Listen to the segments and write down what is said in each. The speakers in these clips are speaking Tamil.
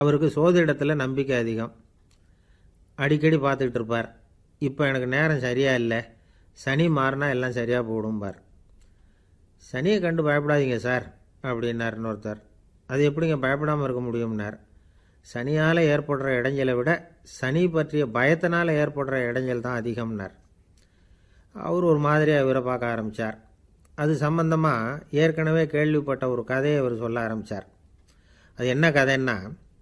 அவருக்கு சோதிடத்தில் நம்பிக்கை அதிகம். அடிக்கடி பார்த்துக்கிட்டு இருப்பார். இப்போ எனக்கு நேரம் சரியா இல்லை, சனி மாறினா எல்லாம் சரியாக போடும்பார். சனியை கண்டு பயப்படாதீங்க சார் அப்படின்னார் இன்னொருத்தர். அது எப்படிங்க பயப்படாமல் இருக்க முடியும்னார். சனியால் ஏற்படுற இடைஞ்சலை விட சனி பற்றிய பயத்தினால் ஏற்படுற இடைஞ்சல் தான் அதிகம்னார். அவர் ஒரு மாதிரியாக இவரை பார்க்க ஆரம்பித்தார். அது சம்பந்தமாக ஏற்கனவே கேள்விப்பட்ட ஒரு கதையை அவர் சொல்ல ஆரம்பித்தார். அது என்ன கதைன்னா,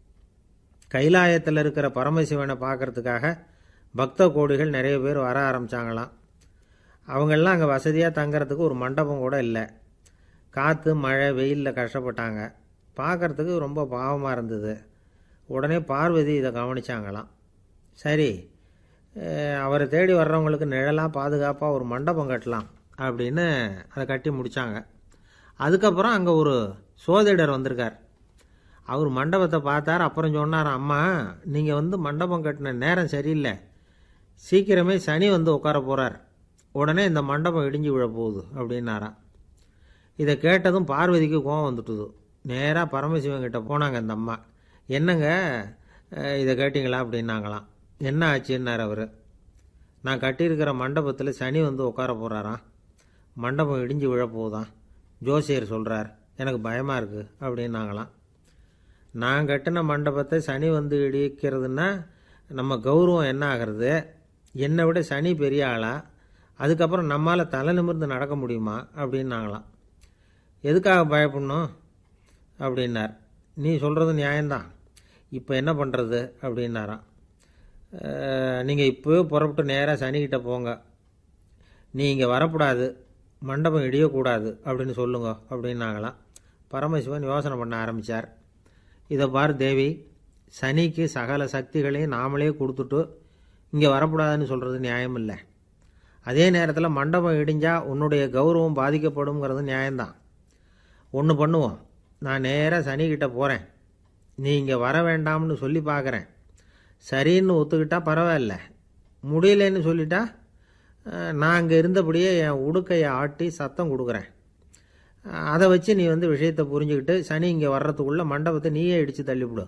கைலாயத்தில் இருக்கிற பரமசிவனை பார்க்கறதுக்காக பக்த கோடிகள் நிறைய பேர் வர ஆரம்பித்தாங்களாம். அவங்கெல்லாம் அங்கே வசதியாக தங்கிறதுக்கு ஒரு மண்டபம் கூட இல்லை. காற்று மழை வெயிலில் கஷ்டப்பட்டாங்க. பார்க்குறதுக்கு ரொம்ப பாவமாக இருந்தது. உடனே பார்வதி இதை கவனிச்சாங்களாம். சரி, அவரை தேடி வர்றவங்களுக்கு நிழலாக பாதுகாப்பாக ஒரு மண்டபம் கட்டலாம் அப்படின்னு அதை கட்டி முடித்தாங்க. அதுக்கப்புறம் அங்கே ஒரு சோதிடர் வந்திருக்கார். அவர் மண்டபத்தை பார்த்தார். அப்புறம் சொன்னார், அம்மா நீங்கள் மண்டபம் கட்டின நேரம் சரியில்லை, சீக்கிரமே சனி உட்கார போகிறார், உடனே இந்த மண்டபம் இடிஞ்சு விழ போகுது அப்படின்னாராம். இதை கேட்டதும் பார்வதிக்கு கோபம் வந்துட்டுது. நேராக பரமசிவன் கிட்ட போனாங்க இந்த அம்மா. என்னங்க இதை கேட்டிங்களா அப்படின்னாங்களாம். என்ன ஆச்சுன்னார் அவர். நான் கட்டியிருக்கிற மண்டபத்தில் சனி உட்கார போகிறாராம், மண்டபம் இடிஞ்சு விழப்போகுதான், ஜோசியர் சொல்கிறார், எனக்கு பயமாக இருக்குது அப்படின்னாங்களாம். நான் கட்டின மண்டபத்தை சனி இடிக்கிறதுனா நம்ம கௌரவம் என்ன ஆகிறது? என்னை விட சனி பெரிய ஆளா? அதுக்கப்புறம் நம்மால் தலை நிமிர்ந்து நடக்க முடியுமா அப்படின்னாங்களாம். எதுக்காக பயப்படணும் அப்படின்னார். நீ சொல்கிறது நியாயம்தான், இப்போ என்ன பண்ணுறது அப்படின்னாராம். நீங்கள் இப்போவே புறப்பட்டு நேராக சனிக்கிட்ட போங்க, நீ இங்கே வரக்கூடாது, மண்டபம் இடியக்கூடாது அப்படின்னு சொல்லுங்க அப்படின்னாங்களாம். பரமசிவன் யோசனை பண்ண ஆரம்பித்தார். இதை பார் தேவி, சனிக்கு சகல சக்திகளையும் நாமளே கொடுத்துட்டு இங்கே வரக்கூடாதுன்னு சொல்கிறது நியாயம் இல்லை. அதே நேரத்தில் மண்டபம் இடிஞ்சால் உன்னுடைய கௌரவம் பாதிக்கப்படுங்கிறது நியாயம்தான். ஒன்று பண்ணுவோம், நான் நேராக சனிக்கிட்ட போகிறேன், நீ இங்கே வர வேண்டாம்னு சொல்லி பார்க்குறேன். சரின்னு ஒத்துக்கிட்டால் பரவாயில்ல, முடியலன்னு சொல்லிட்டா நான் அங்கே இருந்தபடியே என் உடுக்கையை ஆட்டி சத்தம் கொடுக்குறேன். அதை வச்சு நீ விஷயத்தை புரிஞ்சுக்கிட்டு சனி இங்கே வர்றதுக்குள்ளே மண்டபத்தை நீயே இடித்து தள்ளிவிடு.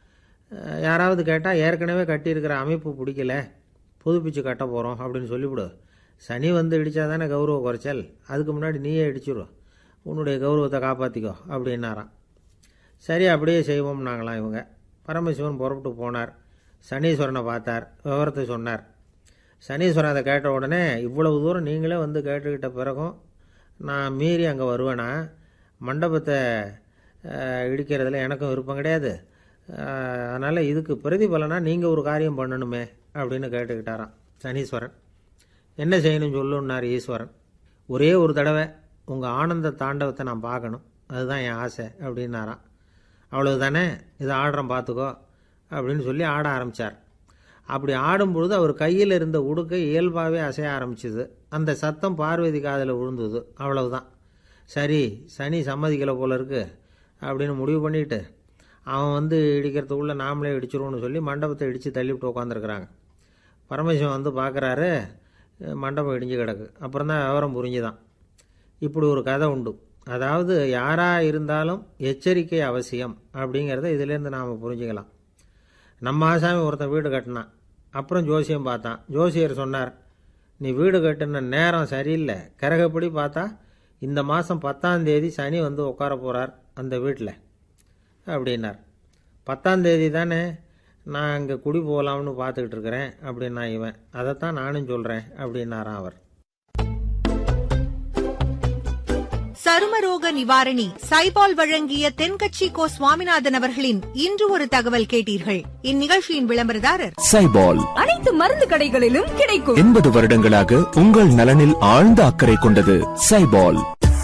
யாராவது கேட்டால் ஏற்கனவே கட்டியிருக்கிற அமைப்பு பிடிக்கல, புதுப்பிச்சு கட்ட போகிறோம் அப்படின்னு சொல்லிவிடு. சனி இடித்தா தானே கௌரவ குறைச்சல், அதுக்கு முன்னாடி நீயே இடிச்சிடும், உன்னுடைய கௌரவத்தை காப்பாற்றிக்கோ அப்படின்னாராம். சரி, அப்படியே செய்வோம்னாங்களாம் இவங்க. பரமசிவன் புறப்பட்டு போனார். சனீஸ்வரனை பார்த்தார், விவரத்தை சொன்னார். சனீஸ்வரன் அதை கேட்ட உடனே, இவ்வளவு தூரம் நீங்களே கேட்டுக்கிட்ட பிறகும் நான் மீறி அங்கே வருவேனா? மண்டபத்தை இடிக்கிறதுல எனக்கும் விருப்பம் கிடையாது, அதனால் இதுக்கு பிரதிபலனா நீங்கள் ஒரு காரியம் பண்ணணுமே அப்படின்னு கேட்டுக்கிட்டாராம் சனீஸ்வரன். என்ன செய்யணும் சொல்லுன்னார் ஈஸ்வரன். ஒரே ஒரு தடவை உங்கள் ஆனந்த தாண்டவத்தை நான் பார்க்கணும், அதுதான் என் ஆசை அப்படின்னாராம். அவ்வளவு தானே, இதை ஆடுறோம் பார்த்துக்கோ அப்படின்னு சொல்லி ஆட ஆரம்பித்தார். அப்படி ஆடும்பொழுது அவர் கையில் இருந்த உடுக்கை இயல்பாகவே அசைய ஆரம்பிச்சுது. அந்த சத்தம் பார்வதி காதில் விழுந்தது. அவ்வளவுதான். சரி, சனி சம்மதிக்கலை போல இருக்கு அப்படின்னு முடிவு பண்ணிட்டு அவன் இடிக்கிறதுக்குள்ளே நாமளே இடிச்சிருவோன்னு சொல்லி மண்டபத்தை இடித்து தள்ளிவிட்டு உட்காந்துருக்குறாங்க. பரமசிவன் பார்க்குறாரு, மண்டபம் இடிஞ்சு கிடக்கு. அப்புறம் தான் விவரம் புரிஞ்சுதான். இப்படி ஒரு கதை உண்டு. அதாவது யாராக இருந்தாலும் எச்சரிக்கை அவசியம் அப்படிங்கிறத இதிலேருந்து நாம் புரிஞ்சுக்கலாம். நம்ம ஆசாமி ஒருத்தன் வீடு கட்டினான். அப்புறம் ஜோசியம் பார்த்தான். ஜோசியர் சொன்னார், நீ வீடு கட்டின நேரம் சரியில்லை, கிரகப்படி பார்த்தா இந்த மாதம் 10ஆம் தேதி சனி உட்கார போகிறார் அந்த வீட்டில் அப்படின்னார். 10ஆம் தேதி தானே நான் அங்கே குடி போகலாம்னு பார்த்துக்கிட்டு இருக்கிறேன் அப்படின்னா இவன். அதைத்தான் நானும் சொல்கிறேன் அப்படின்னாராம் அவர். சருமரோக நிவாரணி சைபால் வழங்கிய தென்கட்சி கோ சுவாமிநாதன் அவர்களின் இன்று ஒரு தகவல் கேட்டீர்கள். இந்நிகழ்ச்சியின் விளம்பரதாரர் சைபால். அனைத்து மருந்து கடைகளிலும் கிடைக்கும். 80 வருடங்களாக உங்கள் நலனில் ஆழ்ந்த அக்கறை கொண்டது சைபால்.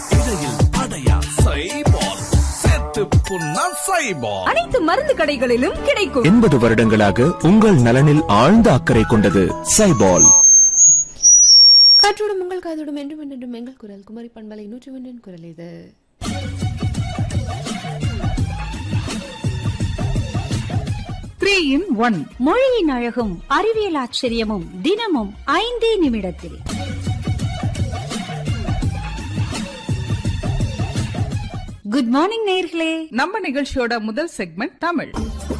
அனைத்து மருந்து கடைகளிலும் கிடைக்கும். 80 வருடங்களாக உங்கள் நலனில் ஆழ்ந்த அக்கறை கொண்டது சைபால். காற்றோடும் உங்கள் காதோடும் என்றும் என்றும் எங்கள் குரல் குமரி பண்பலை 101 குரல் இது. மொழியின் அழகும் அறிவியல் ஆச்சரியமும் தினமும் 5 நிமிடத்தில். குட் மார்னிங் நேயர்களே. நம்ம நிகழ்ச்சியோட முதல் செக்மெண்ட் தமிழ்.